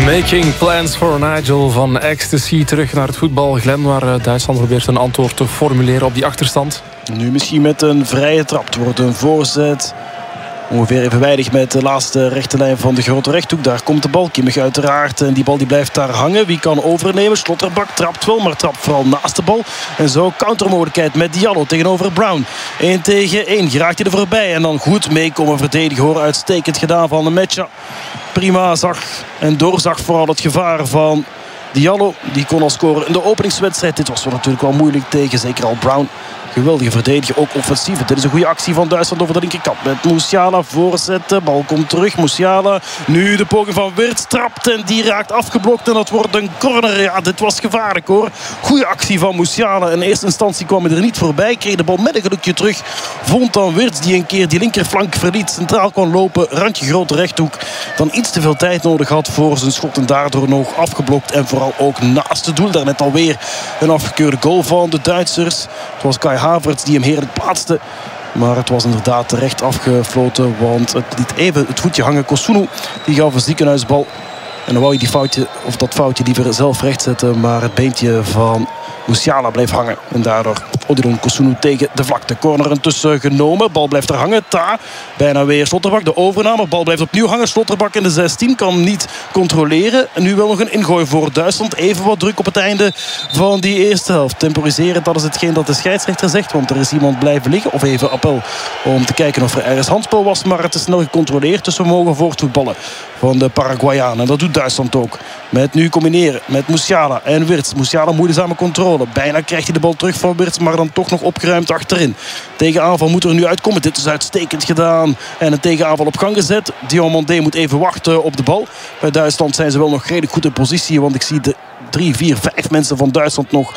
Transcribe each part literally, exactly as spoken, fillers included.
Making plans for Nigel van Ecstasy. Terug naar het voetbal. Glenn, waar Duitsland probeert een antwoord te formuleren op die achterstand. Nu misschien met een vrije trap. Het wordt een voorzet. Ongeveer evenwijdig met de laatste rechte lijn van de grote rechthoek. Daar komt de bal. Kimmich uiteraard. En die bal die blijft daar hangen. Wie kan overnemen? Slotterbak trapt wel, maar trapt vooral naast de bal. En zo countermogelijkheid met Diallo tegenover Brown. één tegen één. Geraakt hij er voorbij. En dan goed meekomen verdedigen hoor. Uitstekend gedaan van de match. Prima zag en doorzag vooral het gevaar van Diallo. Die kon al scoren in de openingswedstrijd. Dit was wel natuurlijk wel moeilijk tegen. Zeker al Brown. Geweldige verdediger, ook offensief. Dit is een goede actie van Duitsland over de linkerkant. Met Musiala voorzetten. Bal komt terug. Musiala. Nu de poging van Wirtz. Trapt en die raakt afgeblokt. En dat wordt een corner. Ja, dit was gevaarlijk hoor. Goede actie van Musiala. In eerste instantie kwam hij er niet voorbij. Kreeg de bal met een gelukje terug. Vond dan Wirtz die een keer die linkerflank verliet. Centraal kon lopen. Randje grote rechthoek. Dan iets te veel tijd nodig had voor zijn schot. En daardoor nog afgeblokt. En vooral ook naast het doel. Daarnet alweer een afgekeurde goal van de Duitsers. Het was Kai Havertz die hem heerlijk plaatste. Maar het was inderdaad terecht afgefloten. Want het liet even het voetje hangen. Kosunu die gaf een ziekenhuisbal. En dan wou je die foutje, of dat foutje liever zelf rechtzetten. Maar het beentje van Musiala bleef hangen. En daardoor Odilon Kosunu tegen de vlakte. Corner intussen genomen. Bal blijft er hangen. Ta. Bijna weer Slotterbak. De overname. Bal blijft opnieuw hangen. Slotterbak in de zestien. Kan niet controleren. En nu wel nog een ingooi voor Duitsland. Even wat druk op het einde van die eerste helft. Temporiseren, dat is hetgeen dat de scheidsrechter zegt. Want er is iemand blijven liggen. Of even appel om te kijken of er ergens handspel was. Maar het is snel gecontroleerd. Dus we mogen voortvoetballen van de Paraguayanen. En dat doet Duitsland ook. Met nu combineren met Musiala en Wirtz. Musiala moeizame controle. Bijna krijgt hij de bal terug van Wirtz. Maar dan toch nog opgeruimd achterin. Tegenaanval moet er nu uitkomen. Dit is uitstekend gedaan. En een tegenaanval op gang gezet. Diomandé moet even wachten op de bal. Bij Duitsland zijn ze wel nog redelijk goed in positie. Want ik zie de drie, vier, vijf mensen van Duitsland nog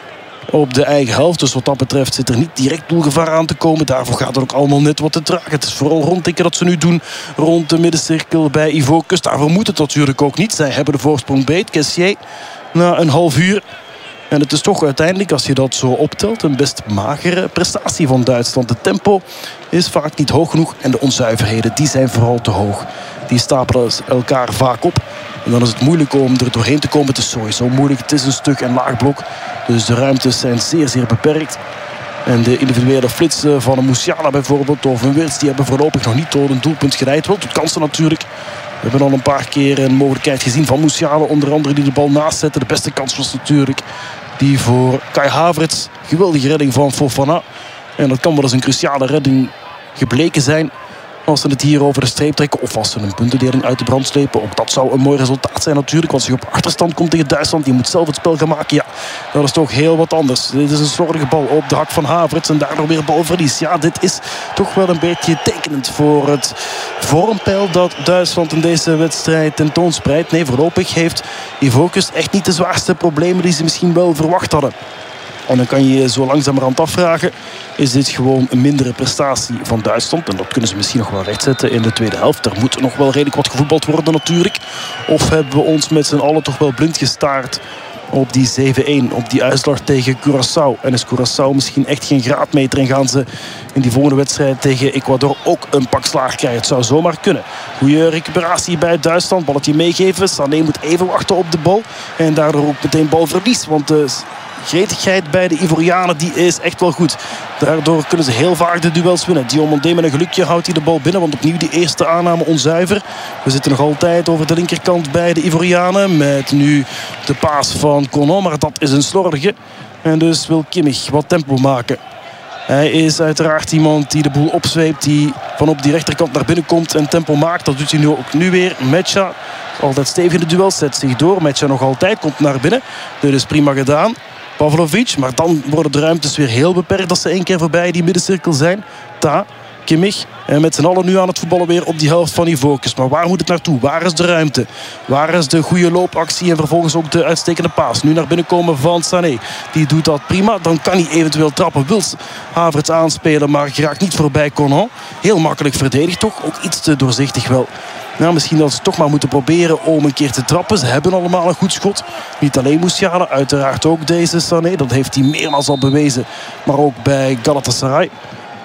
op de eigen helft. Dus wat dat betreft zit er niet direct doelgevaar aan te komen. Daarvoor gaat het ook allemaal net wat te traag. Het is vooral rondtikken dat ze nu doen. Rond de middencirkel bij Ivoorkust. Daarvoor moet het natuurlijk ook niet. Zij hebben de voorsprong beet. Kessier na een half uur. En het is toch uiteindelijk, als je dat zo optelt, een best magere prestatie van Duitsland. Het tempo is vaak niet hoog genoeg. En de onzuiverheden, die zijn vooral te hoog. Die stapelen elkaar vaak op. En dan is het moeilijk om er doorheen te komen. Het is sowieso moeilijk. Het is een stuk en laag blok. Dus de ruimtes zijn zeer, zeer beperkt. En de individuele flitsen van een Musiala bijvoorbeeld of een Wirtz, die hebben voorlopig nog niet tot een doelpunt geleid. Wel tot kansen natuurlijk. We hebben al een paar keer een mogelijkheid gezien van Musiala. Onder andere die de bal naast zette. De beste kans was natuurlijk die voor Kai Havertz. Geweldige redding van Fofana. En dat kan wel eens een cruciale redding gebleken zijn. Als ze het hier over de streep trekken. Of als ze een puntendeling uit de brand slepen. Ook dat zou een mooi resultaat zijn natuurlijk. Want als je op achterstand komt tegen Duitsland. Die moet zelf het spel gaan maken. Ja, dat is toch heel wat anders. Dit is een slordige bal op de hak van Havertz. En daardoor weer balverlies. Ja, dit is toch wel een beetje tekenend voor het vormpeil dat Duitsland in deze wedstrijd tentoonspreidt. Nee, voorlopig heeft Ivoorkust echt niet de zwaarste problemen die ze misschien wel verwacht hadden. En dan kan je je zo langzamerhand afvragen, is dit gewoon een mindere prestatie van Duitsland? En dat kunnen ze misschien nog wel rechtzetten in de tweede helft. Er moet nog wel redelijk wat gevoetbald worden natuurlijk. Of hebben we ons met z'n allen toch wel blind gestaard op die zeven één, op die uitslag tegen Curaçao. En is Curaçao misschien echt geen graadmeter en gaan ze in die volgende wedstrijd tegen Ecuador ook een pak slaag krijgen? Het zou zomaar kunnen. Goede recuperatie bij Duitsland, balletje meegeven. Sané moet even wachten op de bal en daardoor ook meteen balverlies, want de gretigheid bij de Ivorianen die is echt wel goed. Daardoor kunnen ze heel vaak de duels winnen. Diomandé met een gelukje houdt hij de bal binnen. Want opnieuw die eerste aanname onzuiver. We zitten nog altijd over de linkerkant bij de Ivorianen. Met nu de paas van Conan. Maar dat is een slordige. En dus wil Kimmich wat tempo maken. Hij is uiteraard iemand die de boel opzweept. Die van op die rechterkant naar binnen komt en tempo maakt. Dat doet hij nu ook nu weer. Mecha, altijd stevig in de duel, zet zich door. Mecha nog altijd, komt naar binnen. Dit is prima gedaan. Pavlovic, maar dan worden de ruimtes weer heel beperkt als ze één keer voorbij die middencirkel zijn. Ta, Kimmich en met z'n allen nu aan het voetballen weer op die helft van Ivoorkust. Maar waar moet het naartoe? Waar is de ruimte? Waar is de goede loopactie en vervolgens ook de uitstekende paas? Nu naar binnen komen van Sané. Die doet dat prima. Dan kan hij eventueel trappen. Wil Havertz aanspelen, maar geraakt niet voorbij Conan. Heel makkelijk verdedigd toch? Ook iets te doorzichtig wel. Nou, misschien dat ze toch maar moeten proberen om een keer te trappen. Ze hebben allemaal een goed schot. Niet alleen Musiala, uiteraard ook deze Sané. Dat heeft hij meermaals al bewezen. Maar ook bij Galatasaray.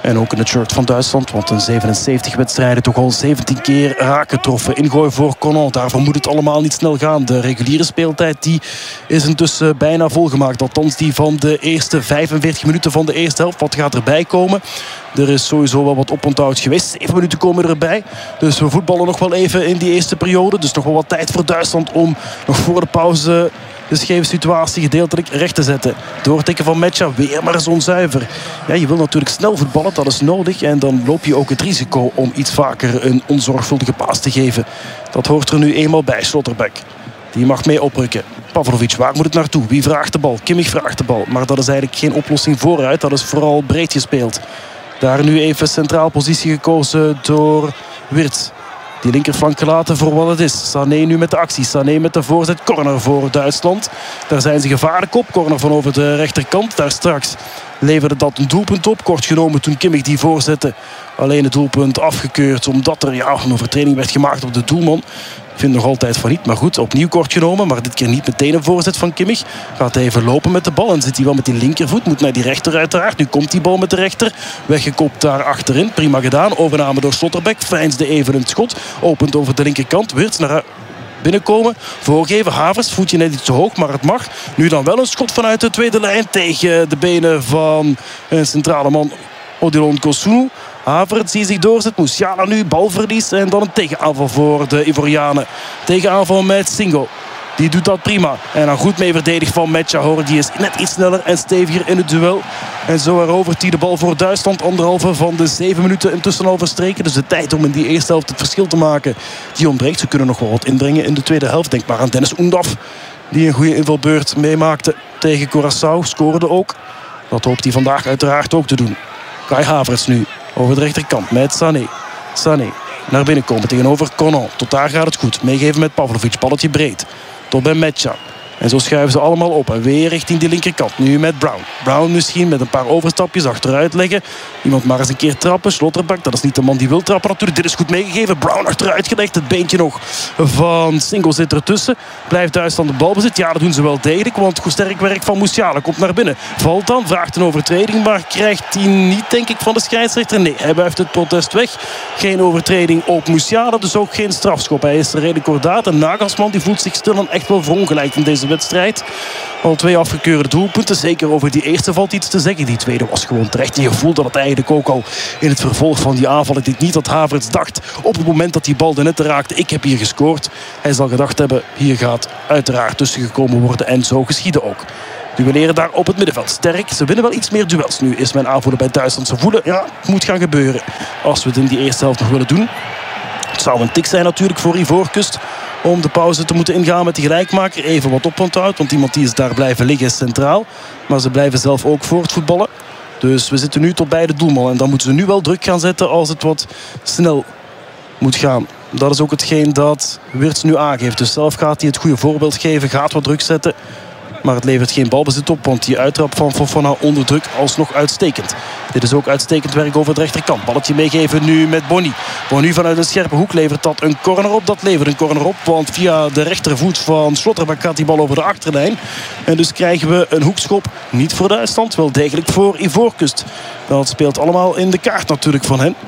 En ook in het shirt van Duitsland. Want in zevenenzeventig wedstrijden toch al zeventien keer raak getroffen. Ingooi voor Conan. Daarvoor moet het allemaal niet snel gaan. De reguliere speeltijd die is intussen bijna volgemaakt. Althans die van de eerste vijfenveertig minuten van de eerste helft. Wat gaat erbij komen? Er is sowieso wel wat oponthoud geweest. Zeven minuten komen erbij. Dus we voetballen nog wel even in die eerste periode. Dus nog wel wat tijd voor Duitsland om nog voor de pauze de scheve situatie gedeeltelijk recht te zetten. Doortikken van Mecha, weer maar eens onzuiver. Ja, je wil natuurlijk snel voetballen, dat is nodig. En dan loop je ook het risico om iets vaker een onzorgvuldige paas te geven. Dat hoort er nu eenmaal bij, Slotterbeck. Die mag mee oprukken. Pavlovic, waar moet het naartoe? Wie vraagt de bal? Kimmich vraagt de bal. Maar dat is eigenlijk geen oplossing vooruit. Dat is vooral breed gespeeld. Daar nu even centraal positie gekozen door Wirtz. Die linkerflank gelaten voor wat het is. Sané nu met de actie. Sané met de voorzet. Corner voor Duitsland. Daar zijn ze gevaarlijk op. Corner van over de rechterkant. Daar straks leverde dat een doelpunt op. Kort genomen toen Kimmich die voorzette. Alleen het doelpunt afgekeurd. Omdat er ja, een overtreding werd gemaakt op de doelman. Ik vind nog altijd van niet. Maar goed, opnieuw kort genomen. Maar dit keer niet meteen een voorzet van Kimmich. Gaat even lopen met de bal. En zit hij wel met die linkervoet. Moet naar die rechter uiteraard. Nu komt die bal met de rechter. Weggekopt daar achterin. Prima gedaan. Overname door Slotterbeck. Veinsde even een schot. Opent over de linkerkant. Wirtz naar binnenkomen. Voorgeven. Havertz. Voetje net iets te hoog. Maar het mag. Nu dan wel een schot vanuit de tweede lijn. Tegen de benen van een centrale man. Odilon Kosunu. Havertz die zich doorzet. Musiala nu balverlies. En dan een tegenaanval voor de Ivorianen. Tegenaanval met Singo. Die doet dat prima. En dan goed mee verdedigd van Mecha. Hoor, die is net iets sneller en steviger in het duel. En zo erovert hij de bal voor Duitsland. Anderhalve van de zeven minuten intussen al verstreken. Dus de tijd om in die eerste helft het verschil te maken, die ontbreekt. Ze kunnen nog wel wat inbrengen in de tweede helft. Denk maar aan Dennis Undaf. Die een goede invalbeurt meemaakte tegen Curaçao. Scoorde ook. Dat hoopt hij vandaag uiteraard ook te doen. Kai Havertz nu over de rechterkant met Sané. Sané naar binnen komen tegenover Conan. Tot daar gaat het goed. Meegeven met Pavlovic. Balletje breed. Tot bij Mecha. En zo schuiven ze allemaal op. En weer richting die linkerkant. Nu met Brown. Brown misschien met een paar overstapjes achteruit leggen. Iemand maar eens een keer trappen. Slotterbeck, dat is niet de man die wil trappen natuurlijk. Dit is goed meegegeven. Brown achteruit gelegd. Het beentje nog van Singo zit ertussen. Blijft Duitsland de bal bezit. Ja, dat doen ze wel degelijk. Want goed sterk werk van Musiala. Komt naar binnen. Valt dan. Vraagt een overtreding. Maar krijgt hij niet, denk ik, van de scheidsrechter. Nee, hij wuift het protest weg. Geen overtreding op Musiala. Dus ook geen strafschop. Hij is er redelijk kordaat. En Nagelsman die voelt zich stilaan echt wel verongelijkt in deze wedstrijd. Al twee afgekeurde doelpunten. Zeker over die eerste valt iets te zeggen. Die tweede was gewoon terecht. En je voelt dat het eigenlijk ook al in het vervolg van die aanval. Ik denk niet dat Havertz dacht op het moment dat die bal de net raakte. Ik heb hier gescoord. Hij zal gedacht hebben, hier gaat uiteraard tussen gekomen worden. En zo geschiedde ook. Duelleren daar op het middenveld. Sterk. Ze winnen wel iets meer duels. Nu is mijn aanvoerder bij Duitsland. Ze voelen, ja, het moet gaan gebeuren. Als we het in die eerste helft nog willen doen. Het zou een tik zijn natuurlijk voor Ivoorkust om de pauze te moeten ingaan met die gelijkmaker. Even wat oponthoud, want iemand die is daar blijven liggen is centraal. Maar ze blijven zelf ook voortvoetballen. Dus we zitten nu tot bij de doelman. En dan moeten ze nu wel druk gaan zetten als het wat snel moet gaan. Dat is ook hetgeen dat Wirtz nu aangeeft. Dus zelf gaat hij het goede voorbeeld geven, gaat wat druk zetten. Maar het levert geen balbezit op, want die uittrap van Fofana onder druk alsnog uitstekend. Dit is ook uitstekend werk over de rechterkant. Balletje meegeven nu met Bonny. Bonny vanuit een scherpe hoek levert dat een corner op. Dat levert een corner op, want via de rechtervoet van Slotterbeck gaat die bal over de achterlijn. En dus krijgen we een hoekschop. Niet voor Duitsland, wel degelijk voor Ivoorkust. Dat speelt allemaal in de kaart natuurlijk van hen.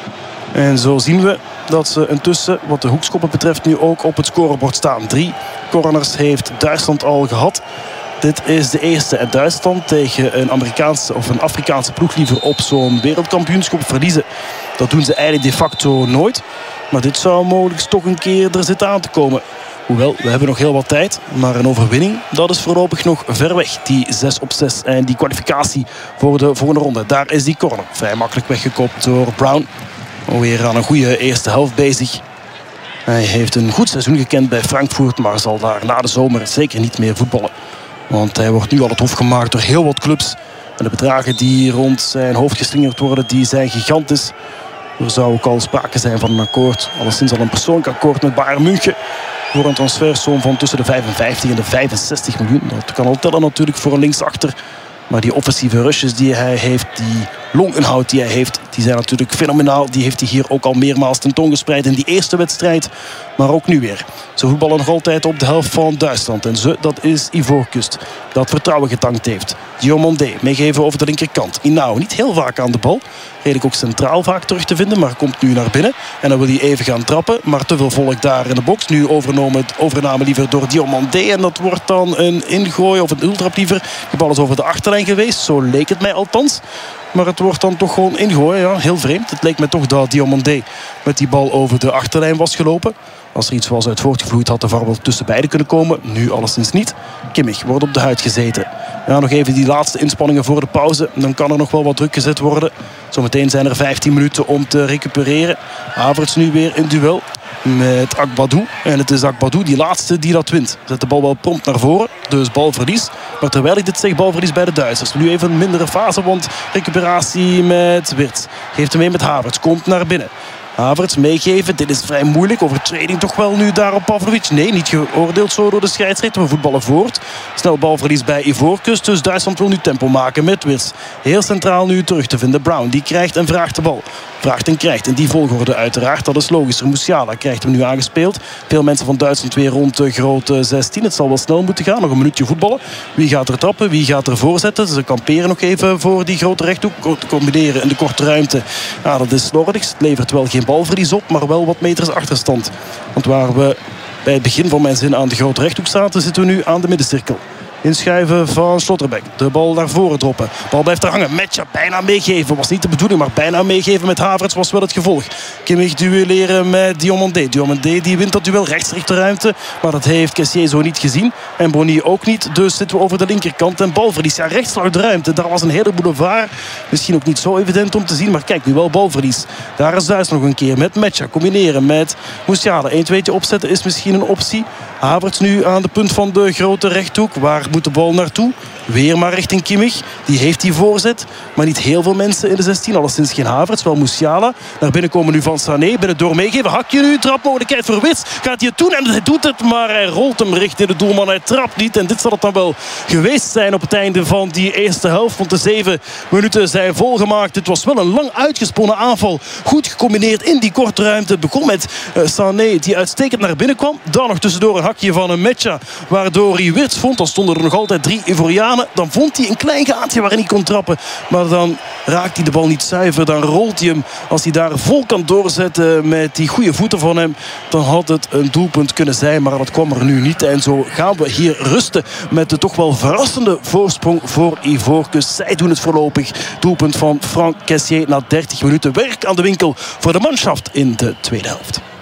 En zo zien we dat ze intussen, wat de hoekschoppen betreft, nu ook op het scorebord staan. Drie corners heeft Duitsland al gehad. Dit is de eerste. En Duitsland tegen een Amerikaanse of een Afrikaanse ploeg liever op zo'n wereldkampioenschap verliezen. Dat doen ze eigenlijk de facto nooit. Maar dit zou mogelijk toch een keer er zitten aan te komen. Hoewel, we hebben nog heel wat tijd. Maar een overwinning, dat is voorlopig nog ver weg. Die zes op zes en die kwalificatie voor de volgende ronde. Daar is die corner. Vrij makkelijk weggekopt door Brown. Alweer aan een goede eerste helft bezig. Hij heeft een goed seizoen gekend bij Frankfurt, maar zal daar na de zomer zeker niet meer voetballen. Want hij wordt nu al het hof gemaakt door heel wat clubs. En de bedragen die rond zijn hoofd geslingerd worden, die zijn gigantisch. Er zou ook al sprake zijn van een akkoord, alleszins al een persoonlijk akkoord met Bayern München. Voor een transfersom van tussen de vijfenvijftig en de vijfenzestig miljoen. Dat kan al tellen natuurlijk voor een linksachter. Maar die offensieve rushes die hij heeft, die longinhoud die hij heeft, die zijn natuurlijk fenomenaal. Die heeft hij hier ook al meermaals tentoongespreid in die eerste wedstrijd. Maar ook nu weer. Ze voetballen nog altijd op de helft van Duitsland. En ze, dat is Ivoorkust, dat vertrouwen getankt heeft. Diomandé meegeven over de linkerkant. Inao niet heel vaak aan de bal. Redelijk ook centraal vaak terug te vinden. Maar komt nu naar binnen. En dan wil hij even gaan trappen. Maar te veel volk daar in de box. Nu overnomen, overname liever door Diomandé. En dat wordt dan een ingooi of een ultrap liever. Die bal is over de achterlijn geweest. Zo leek het mij althans. Maar het wordt dan toch gewoon ingooien. Ja, heel vreemd. Het leek me toch dat Diomandé met die bal over de achterlijn was gelopen. Als er iets was uit voortgevloeid had de V A R wel tussen beiden kunnen komen. Nu alleszins niet. Kimmich wordt op de huid gezeten. Ja, nog even die laatste inspanningen voor de pauze. Dan kan er nog wel wat druk gezet worden. Zometeen zijn er vijftien minuten om te recupereren. Havertz nu weer in duel met Akbadou. En het is Akbadou, die laatste, die dat wint. Zet de bal wel prompt naar voren. Dus balverlies. Maar terwijl ik dit zeg, balverlies bij de Duitsers. Nu even een mindere fase, want recuperatie met Wirtz. Geeft hem mee met Havertz. Komt naar binnen. Havertz meegeven. Dit is vrij moeilijk. Overtreding toch wel nu daar op Pavlovic. Nee, niet geoordeeld zo door de scheidsrechter. We voetballen voort. Snel balverlies bij Ivoorkust. Dus Duitsland wil nu tempo maken met Wirtz. Heel centraal nu terug te vinden. Brown, die krijgt en vraagt de bal. Vraagt en krijgt. In die volgorde uiteraard. Dat is logischer. Musiala krijgt hem nu aangespeeld. Veel mensen van Duitsland weer rond de grote zestien. Het zal wel snel moeten gaan. Nog een minuutje voetballen. Wie gaat er trappen? Wie gaat er voorzetten? Ze kamperen nog even voor die grote rechthoek. Combineren in de korte ruimte. Ja, dat is slordig. Het levert wel geen balverlies op, maar wel wat meters achterstand. Want waar we bij het begin van mijn zin aan de grote rechthoek zaten, zitten we nu aan de middencirkel. Inschuiven van Slotterbeck. De bal naar voren droppen. Bal blijft er hangen. Metja bijna meegeven. Was niet de bedoeling, maar bijna meegeven met Havertz was wel het gevolg. Kimmich duelleren met Diomandé. Diomandé die wint dat duel rechts richting ruimte. Maar dat heeft Kessié zo niet gezien. En Boni ook niet. Dus zitten we over de linkerkant. En balverlies. Ja, rechts lag de ruimte. Daar was een hele boulevard. Misschien ook niet zo evident om te zien. Maar kijk, nu wel balverlies. Daar is Duitsland nog een keer met Metja. Combineren met Musiala. een tweetje opzetten is misschien een optie. Havertz nu aan de punt van de grote rechthoek. Waar moet de bal naartoe? Weer maar richting Kimmich. Die heeft die voorzet. Maar niet heel veel mensen in de zestien. Alleszins geen Havertz. Wel Musiala. Naar binnen komen nu van Sané. Binnendoor meegeven. Hakje nu. Trapmogelijkheid voor Wirtz. Gaat hij het doen? En hij doet het. Maar hij rolt hem richting de doelman. Hij trapt niet. En dit zal het dan wel geweest zijn op het einde van die eerste helft. Want de zeven minuten zijn volgemaakt. Het was wel een lang uitgesponnen aanval. Goed gecombineerd in die korte ruimte. Het begon met uh, Sané die uitstekend naar binnen kwam. Dan nog tussendoor een hakje van een Metja. Waardoor hij Wirtz vond. Dan stonden er nog altijd drie Ivorianen. Dan vond hij een klein gaatje waarin hij kon trappen. Maar dan raakt hij de bal niet zuiver. Dan rolt hij hem. Als hij daar vol kan doorzetten met die goede voeten van hem, dan had het een doelpunt kunnen zijn. Maar dat kwam er nu niet. En zo gaan we hier rusten met de toch wel verrassende voorsprong voor Ivoorkust. Zij doen het voorlopig. Doelpunt van Franck Kessié na dertig minuten. Werk aan de winkel voor de manschaft in de tweede helft.